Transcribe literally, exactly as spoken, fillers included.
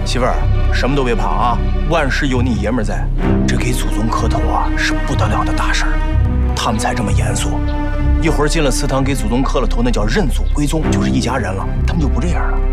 媳妇儿，什么都别怕啊，万事有你爷们儿在。这给祖宗磕头啊，是不得了的大事儿，他们才这么严肃。一会儿进了祠堂给祖宗磕了头，那叫认祖归宗，就是一家人了。他们就不这样了。